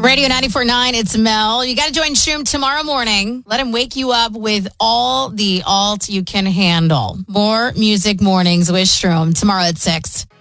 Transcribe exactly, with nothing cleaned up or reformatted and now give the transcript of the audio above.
Radio ninety-four point nine, it's Mel. You got to join Shroom tomorrow morning. Let him wake you up with all the alt you can handle. More music mornings with Shroom tomorrow at six.